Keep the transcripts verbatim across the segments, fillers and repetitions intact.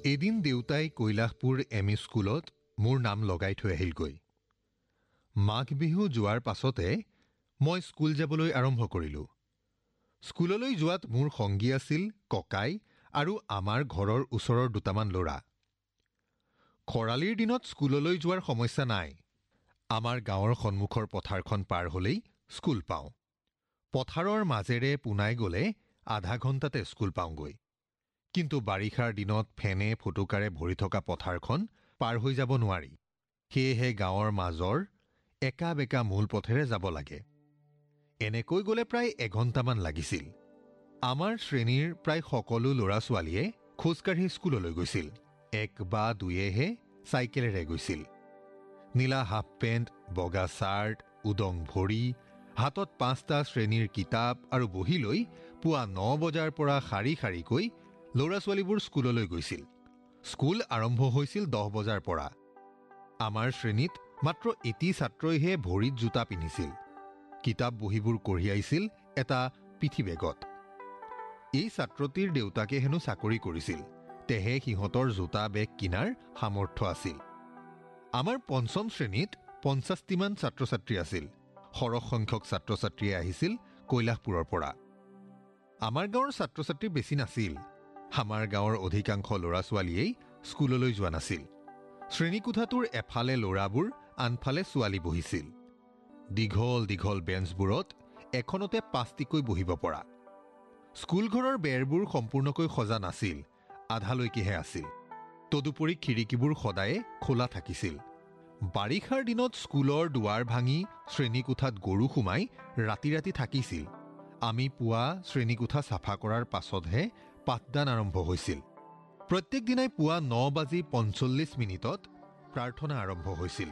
এদিন দেউতাই Kailashpur M E স্কুলত মোৰ নাম লগাই থৈ আহিলগৈ। মাঘ বিহু যোৱাৰ পাছতে মই স্কুল যাবলৈ আৰম্ভ কৰিলোঁ। স্কুললৈ যোৱাত মোৰ সংগী আছিল ককাই আৰু আমাৰ ঘৰৰ ওচৰৰ দুটামান ল'ৰা। খৰালিৰ দিনত স্কুললৈ যোৱাৰ সমস্যা নাই। আমাৰ গাঁৱৰ সন্মুখৰ পথাৰখন পাৰ হ'লেই স্কুল পাওঁ। পথাৰৰ মাজেৰে পোনাই গ'লে আধা ঘণ্টাতে স্কুল পাওঁগৈ। কিন্তু বাৰিষাৰ দিনত ফেনে ফুটুকাৰে ভৰি থকা পথাৰখন পাৰ হৈ যাব নোৱাৰি। সেয়েহে গাঁৱৰ মাজৰ একা বেকা মূল পথেৰে যাব লাগে। এনেকৈ গ'লে প্ৰায় এঘণ্টামান লাগিছিল। আমাৰ শ্ৰেণীৰ প্ৰায় সকলো ল'ৰা ছোৱালীয়ে খোজকাঢ়ি স্কুললৈ গৈছিল। এক বা দুয়েহে চাইকেলেৰে গৈছিল। নীলা হাফ পেণ্ট, বগা চাৰ্ট, উদং ভৰি, হাতত পাঁচটা শ্ৰেণীৰ কিতাপ আৰু বহি লৈ পুৱা ন বজাৰ পৰা শাৰী শাৰীকৈ ল'ৰা ছোৱালীবোৰ স্কুললৈ গৈছিল। স্কুল আৰম্ভ হৈছিল দহ বজাৰ পৰা। আমাৰ শ্ৰেণীত মাত্ৰ এটি ছাত্ৰইহে ভৰিত জোতা পিন্ধিছিল। কিতাপ বহীবোৰ কঢ়িয়াইছিল এটা পিঠি বেগত। এই ছাত্ৰটিৰ দেউতাকে হেনো চাকৰি কৰিছিল। তেহে সিহঁতৰ জোতা বেগ কিনাৰ সামৰ্থ্য আছিল। আমাৰ পঞ্চম শ্ৰেণীত পঞ্চাছটিমান ছাত্ৰ ছাত্ৰী আছিল। সৰহ সংখ্যক ছাত্ৰ ছাত্ৰীয়ে আহিছিল কৈলাশপুৰৰ পৰা। আমাৰ গাঁৱৰ ছাত্ৰ ছাত্ৰী বেছি নাছিল। আমাৰ গাঁৱৰ অধিকাংশ ল'ৰা ছোৱালীয়েই স্কুললৈ যোৱা নাছিল। শ্ৰেণীকোঠাটোৰ এফালে ল'ৰাবোৰ, আনফালে ছোৱালী বহিছিল। দীঘল দীঘল বেঞ্চবোৰত এখনতে পাঁচটিকৈ বহিব পৰা। স্কুলঘৰৰ বেৰবোৰ সম্পূৰ্ণকৈ সজা নাছিল, আধালৈকেহে আছিল। তদুপৰি খিৰিকীবোৰ সদায়ে খোলা থাকিছিল। বাৰিষাৰ দিনত স্কুলৰ দুৱাৰ ভাঙি শ্ৰেণীকোঠাত গৰু সোমাই ৰাতি ৰাতি থাকিছিল। আমি পুৱা শ্ৰেণীকোঠা চাফা কৰাৰ পাছতহে পাঠদান আৰম্ভ হৈছিল। প্ৰত্যেক দিনাই পুৱা ন বাজি পঞ্চল্লিছ মিনিটত প্ৰাৰ্থনা আৰম্ভ হৈছিল।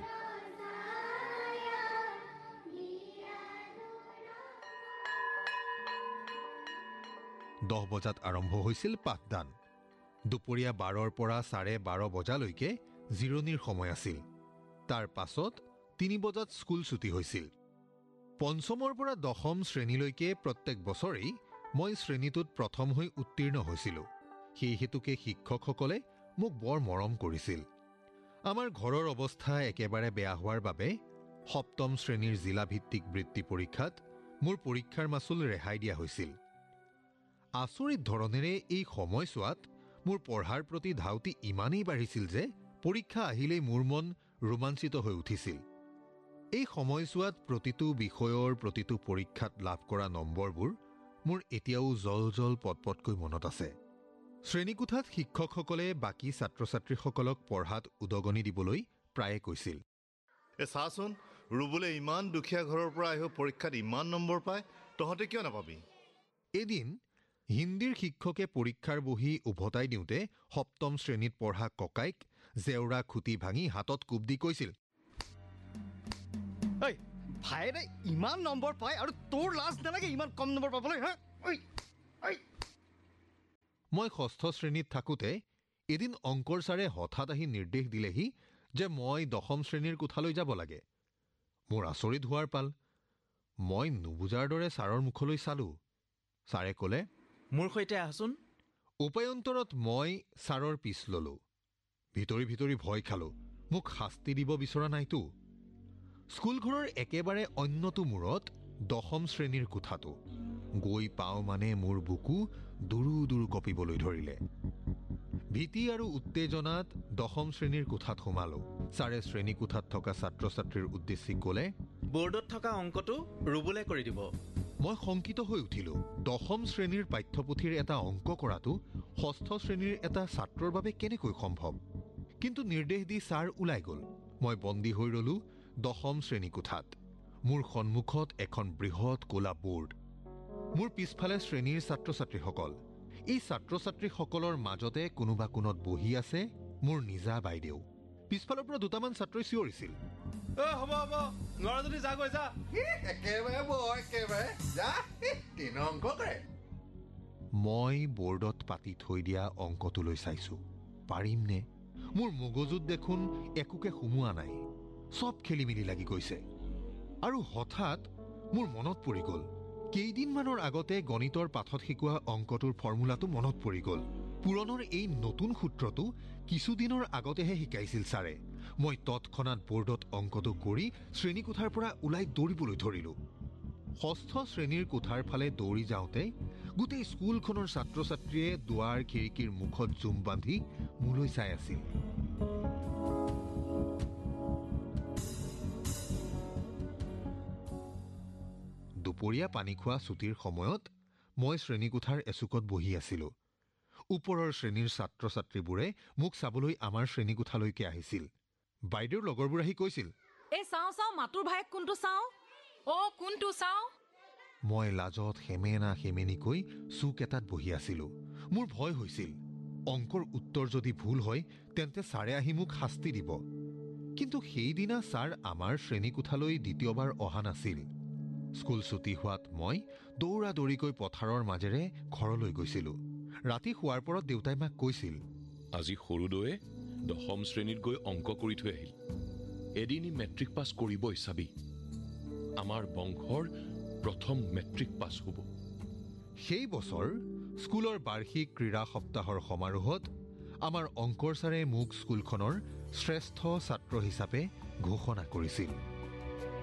দহ বজাত আৰম্ভ হৈছিল পাঠদান। দুপৰীয়া বাৰৰ পৰা চাৰে বাৰ বজালৈকে জিৰণিৰ সময় আছিল। তাৰ পাছত তিনি বজাত স্কুল ছুটি হৈছিল। পঞ্চমৰ পৰা দশম শ্ৰেণীলৈকে প্ৰত্যেক বছৰেই মই শ্ৰেণীটোত প্ৰথম হৈ উত্তীৰ্ণ হৈছিলোঁ। সেই হেতুকে শিক্ষকসকলে মোক বৰ মৰম কৰিছিল। আমাৰ ঘৰৰ অৱস্থা একেবাৰে বেয়া হোৱাৰ বাবে সপ্তম শ্ৰেণীৰ জিলাভিত্তিক বৃত্তি পৰীক্ষাত মোৰ পৰীক্ষাৰ মাচুল ৰেহাই দিয়া হৈছিল। আচৰিত ধৰণেৰে এই সময়ছোৱাত মোৰ পঢ়াৰ প্ৰতি ধাউতি ইমানেই বাঢ়িছিল যে পৰীক্ষা আহিলেই মোৰ মন ৰোমাঞ্চিত হৈ উঠিছিল। এই সময়ছোৱাত প্ৰতিটো বিষয়ৰ প্ৰতিটো পৰীক্ষাত লাভ কৰা নম্বৰবোৰ মোৰ এতিয়াও জল জল পটপটকৈ মনত আছে। শ্ৰেণীকোঠাত শিক্ষকসকলে বাকী ছাত্ৰ ছাত্ৰীসকলক পঢ়াত উদগনি দিবলৈ প্ৰায়ে কৈছিল, এ চাচোন, ৰুবলৈ ইমান দুখীয়া ঘৰৰ পৰা আহিও পৰীক্ষাত ইমান নম্বৰ পায়, তহঁতে কিয় নাপাবি? এদিন হিন্দীৰ শিক্ষকে পৰীক্ষাৰ বহি উভতাই দিওঁতে সপ্তম শ্ৰেণীত পঢ়া ককাইক জেওৰা খুটি ভাঙি হাতত কোব দি কৈছিল, ভাইৰে ইমান নম্বৰ পায় আৰু তোৰ লাজ নালাগে ইমান কম নম্বৰ পাবলৈ? মই ষষ্ঠ শ্ৰেণীত থাকোঁতে এদিন অংকৰ ছাৰে হঠাৎ আহি নিৰ্দেশ দিলেহি যে মই দশম শ্ৰেণীৰ কোঠালৈ যাব লাগে। মোৰ আচৰিত হোৱাৰ পাল। মই নুবুজাৰ দৰে ছাৰৰ মুখলৈ চালোঁ। ছাৰে ক'লে, মোৰ সৈতে আহচোন। উপায়ন্তৰত মই ছাৰৰ পিছ ললোঁ। ভিতৰি ভিতৰি ভয় খালোঁ। মোক শাস্তি দিব বিচৰা নাইতো। স্কুলঘৰৰ একেবাৰে অন্যটো মূৰত দশম শ্ৰেণীৰ কোঠাটো। গৈ পাওঁ মানে মোৰ বুকু দুৰু দুৰু কঁপিবলৈ ধৰিলে। ভীতি আৰু উত্তেজনাত দশম শ্ৰেণীৰ কোঠাত সোমালোঁ। ছাৰে শ্ৰেণীকোঠাত থকা ছাত্ৰ ছাত্ৰীৰ উদ্দেশ্যি ক'লে, বৰ্ডত থকা অংকটো ৰুবলৈ কৰি দিব। মই শংকিত হৈ উঠিলোঁ। দশম শ্ৰেণীৰ পাঠ্যপুথিৰ এটা অংক কৰাটো ষষ্ঠ শ্ৰেণীৰ এটা ছাত্ৰৰ বাবে কেনেকৈ সম্ভৱ? কিন্তু নিৰ্দেশ দি ছাৰ ওলাই গ'ল। মই বন্দী হৈ ৰলোঁ দশম শ্ৰেণী কোঠাত। মোৰ সন্মুখত এখন বৃহৎ ক'লা বৰ্ড। মোৰ পিছফালে শ্ৰেণীৰ ছাত্ৰ ছাত্ৰীসকল। এই ছাত্ৰ ছাত্ৰীসকলৰ মাজতে কোনোবা কোণত বহি আছে মোৰ নিজা বাইদেউ। পিছফালৰ পৰা দুটামান ছাত্ৰই চিঞৰিছিল, হ'ব হ'ব, ল'ৰা যদি যা গৈ যা। মই বৰ্ডত পাতি থৈ দিয়া অংকটোলৈ চাইছোঁ। পাৰিমনে? মোৰ মগজুত দেখোন একোকে সুমোৱা নাই। চব খেলি মেলি লাগি গৈছে। আৰু হঠাৎ মোৰ মনত পৰি গ'ল, কেইদিনমানৰ আগতে গণিতৰ পাঠত শিকোৱা অংকটোৰ ফৰ্মুলাটো মনত পৰি গ'ল। পুৰণৰ এই নতুন সূত্ৰটো কিছুদিনৰ আগতেহে শিকাইছিল ছাৰে। মই তৎক্ষণাৎ বৰ্ডত অংকটো কৰি শ্ৰেণীকোঠাৰ পৰা ওলাই দৌৰিবলৈ ধৰিলোঁ। ষষ্ঠ শ্ৰেণীৰ কোঠাৰ ফালে দৌৰি যাওঁতে গোটেই স্কুলখনৰ ছাত্ৰ ছাত্ৰীয়ে দুৱাৰ খিৰিকীৰ মুখত জুম বান্ধি মোলৈ চাই আছিল। দুপৰীয়া পানী খোৱা ছুটীৰ সময়ত মই শ্ৰেণীকোঠাৰ এচুকত বহি আছিলোঁ। ওপৰৰ শ্ৰেণীৰ ছাত্ৰ ছাত্ৰীবোৰে মোক চাবলৈ আমাৰ শ্ৰেণীকোঠালৈকে আহিছিল। বাইদেউৰ লগৰবোৰ আহি কৈছিল, এই চাওঁ চাওঁ মাতুৰ ভায়েক কোনটো চাওঁ, অ' কোনটো চাওঁ। মই লাজত সেমেনা সেমেনিকৈ চুক এটাত বহি আছিলোঁ। মোৰ ভয় হৈছিল, অংকৰ উত্তৰ যদি ভুল হয় তেন্তে ছাৰে আহি মোক শাস্তি দিব। কিন্তু সেইদিনা ছাৰ আমাৰ শ্ৰেণীকোঠালৈ দ্বিতীয়বাৰ অহা নাছিল। স্কুল ছুটি হোৱাত মই দৌৰা দৌৰিকৈ পথাৰৰ মাজেৰে ঘৰলৈ গৈছিলোঁ। ৰাতি শোৱাৰ পৰত দেউতাই মাক কৈছিল, আজি সৰুদৈয়ে দশম শ্ৰেণীত গৈ অংক কৰি থৈ আহিল। এদিন ই মেট্ৰিক পাছ কৰিবই চাবি। আমাৰ বংশৰ প্ৰথম মেট্ৰিক পাছ হ'ব। সেই বছৰ স্কুলৰ বাৰ্ষিক ক্ৰীড়া সপ্তাহৰ সমাৰোহত আমাৰ অংকৰ ছাৰে মোক স্কুলখনৰ শ্ৰেষ্ঠ ছাত্ৰ হিচাপে ঘোষণা কৰিছিল।